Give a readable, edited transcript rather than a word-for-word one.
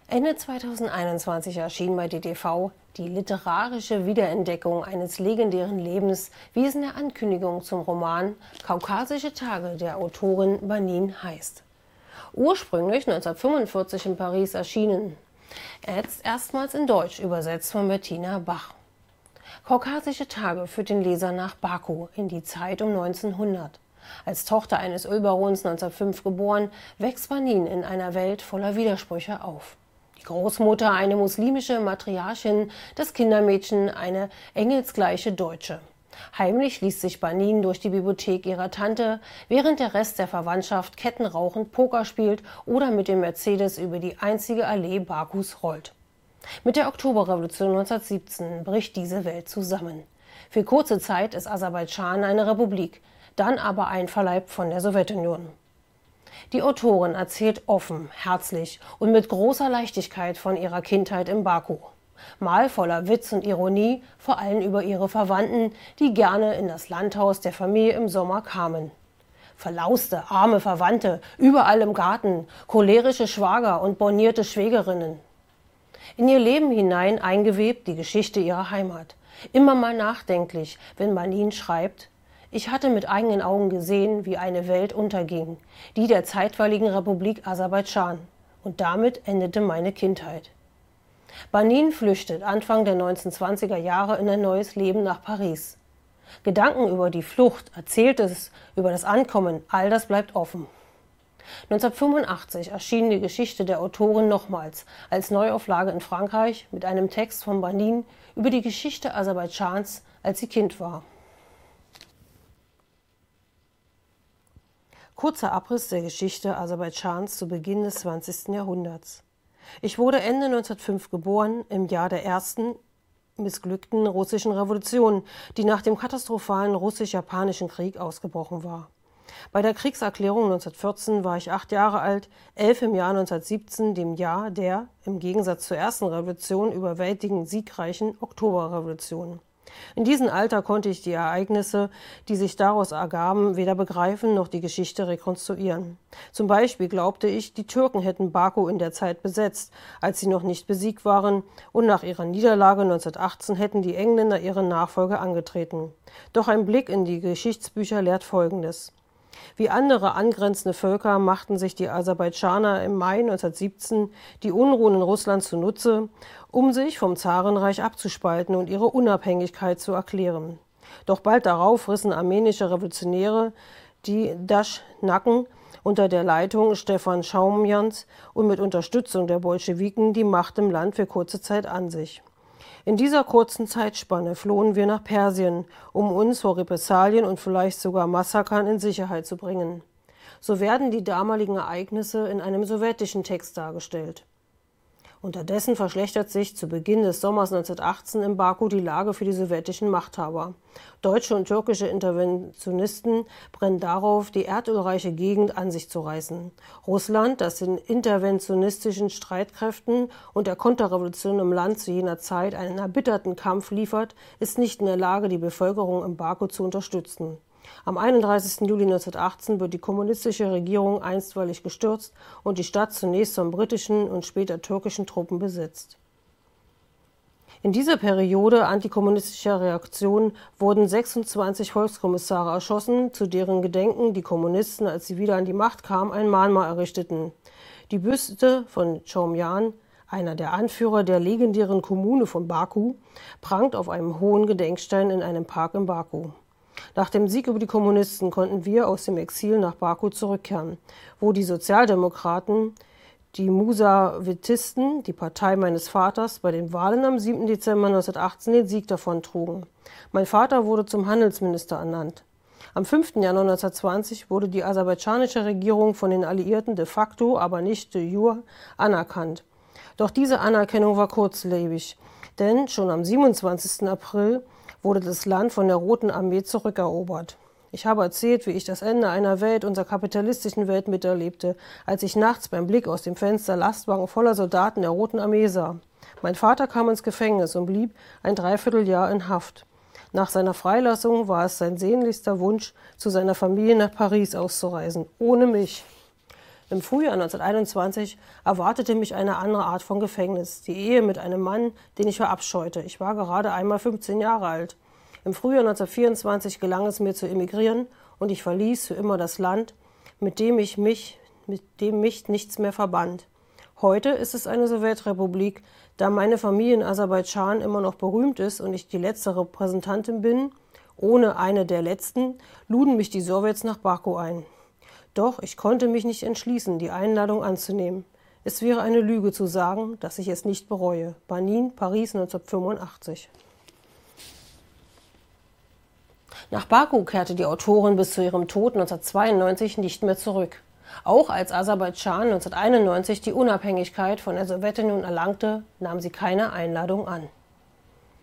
Ende 2021 erschien bei DTV die literarische Wiederentdeckung eines legendären Lebens, wie es in der Ankündigung zum Roman Kaukasische Tage der Autorin Banin heißt. Ursprünglich 1945 in Paris erschienen, jetzt erstmals in Deutsch übersetzt von Bettina Bach. Kaukasische Tage führt den Leser nach Baku in die Zeit um 1900. Als Tochter eines Ölbarons 1905 geboren, wächst Banin in einer Welt voller Widersprüche auf. Die Großmutter eine muslimische Matriarchin, das Kindermädchen eine engelsgleiche Deutsche. Heimlich liest sich Banin durch die Bibliothek ihrer Tante, während der Rest der Verwandtschaft kettenrauchend Poker spielt oder mit dem Mercedes über die einzige Allee Bakus rollt. Mit der Oktoberrevolution 1917 bricht diese Welt zusammen. Für kurze Zeit ist Aserbaidschan eine Republik, dann aber einverleibt von der Sowjetunion. Die Autorin erzählt offen, herzlich und mit großer Leichtigkeit von ihrer Kindheit in Baku. Mal voller Witz und Ironie, vor allem über ihre Verwandten, die gerne in das Landhaus der Familie im Sommer kamen. Verlauste, arme Verwandte, überall im Garten, cholerische Schwager und bornierte Schwägerinnen. In ihr Leben hinein eingewebt die Geschichte ihrer Heimat. Immer mal nachdenklich, wenn Banin schreibt: Ich hatte mit eigenen Augen gesehen, wie eine Welt unterging, die der zeitweiligen Republik Aserbaidschan. Und damit endete meine Kindheit. Banin flüchtet Anfang der 1920er Jahre in ein neues Leben nach Paris. Gedanken über die Flucht, Erzähltes über das Ankommen, all das bleibt offen. 1985 erschien die Geschichte der Autorin nochmals als Neuauflage in Frankreich mit einem Text von Banin über die Geschichte Aserbaidschans, als sie Kind war. Kurzer Abriss der Geschichte Aserbaidschans zu Beginn des 20. Jahrhunderts. Ich wurde Ende 1905 geboren, im Jahr der ersten missglückten russischen Revolution, die nach dem katastrophalen russisch-japanischen Krieg ausgebrochen war. Bei der Kriegserklärung 1914 war ich 8 Jahre alt, 11 im Jahr 1917, dem Jahr der, im Gegensatz zur ersten Revolution, überwältigend siegreichen Oktoberrevolution. In diesem Alter konnte ich die Ereignisse, die sich daraus ergaben, weder begreifen noch die Geschichte rekonstruieren. Zum Beispiel glaubte ich, die Türken hätten Baku in der Zeit besetzt, als sie noch nicht besiegt waren, und nach ihrer Niederlage 1918 hätten die Engländer ihre Nachfolge angetreten. Doch ein Blick in die Geschichtsbücher lehrt Folgendes: Wie andere angrenzende Völker machten sich die Aserbaidschaner im Mai 1917 die Unruhen in Russland zunutze, um sich vom Zarenreich abzuspalten und ihre Unabhängigkeit zu erklären. Doch bald darauf rissen armenische Revolutionäre die Daschnaken unter der Leitung Stefan Schaumjans und mit Unterstützung der Bolschewiken die Macht im Land für kurze Zeit an sich. In dieser kurzen Zeitspanne flohen wir nach Persien, um uns vor Repressalien und vielleicht sogar Massakern in Sicherheit zu bringen. So werden die damaligen Ereignisse in einem sowjetischen Text dargestellt. Unterdessen verschlechtert sich zu Beginn des Sommers 1918 in Baku die Lage für die sowjetischen Machthaber. Deutsche und türkische Interventionisten brennen darauf, die erdölreiche Gegend an sich zu reißen. Russland, das den interventionistischen Streitkräften und der Konterrevolution im Land zu jener Zeit einen erbitterten Kampf liefert, ist nicht in der Lage, die Bevölkerung in Baku zu unterstützen. Am 31. Juli 1918 wird die kommunistische Regierung einstweilig gestürzt und die Stadt zunächst von britischen und später türkischen Truppen besetzt. In dieser Periode antikommunistischer Reaktion wurden 26 Volkskommissare erschossen, zu deren Gedenken die Kommunisten, als sie wieder an die Macht kamen, ein Mahnmal errichteten. Die Büste von Schaumjan, einer der Anführer der legendären Kommune von Baku, prangt auf einem hohen Gedenkstein in einem Park in Baku. Nach dem Sieg über die Kommunisten konnten wir aus dem Exil nach Baku zurückkehren, wo die Sozialdemokraten, die Musawitisten, die Partei meines Vaters, bei den Wahlen am 7. Dezember 1918 den Sieg davontrugen. Mein Vater wurde zum Handelsminister ernannt. Am 5. Januar 1920 wurde die aserbaidschanische Regierung von den Alliierten de facto, aber nicht de jure, anerkannt. Doch diese Anerkennung war kurzlebig, denn schon am 27. April wurde das Land von der Roten Armee zurückerobert. Ich habe erzählt, wie ich das Ende einer Welt, unserer kapitalistischen Welt, miterlebte, als ich nachts beim Blick aus dem Fenster Lastwagen voller Soldaten der Roten Armee sah. Mein Vater kam ins Gefängnis und blieb ein Dreivierteljahr in Haft. Nach seiner Freilassung war es sein sehnlichster Wunsch, zu seiner Familie nach Paris auszureisen, ohne mich. Im Frühjahr 1921 erwartete mich eine andere Art von Gefängnis, die Ehe mit einem Mann, den ich verabscheute. Ich war gerade einmal 15 Jahre alt. Im Frühjahr 1924 gelang es mir zu emigrieren und ich verließ für immer das Land, mit dem mich nichts mehr verband. Heute ist es eine Sowjetrepublik, da meine Familie in Aserbaidschan immer noch berühmt ist und ich die letzte Repräsentantin bin, ohne eine der letzten, luden mich die Sowjets nach Baku ein. Doch ich konnte mich nicht entschließen, die Einladung anzunehmen. Es wäre eine Lüge zu sagen, dass ich es nicht bereue. Banin, Paris 1985. Nach Baku kehrte die Autorin bis zu ihrem Tod 1992 nicht mehr zurück. Auch als Aserbaidschan 1991 die Unabhängigkeit von der Sowjetunion erlangte, nahm sie keine Einladung an.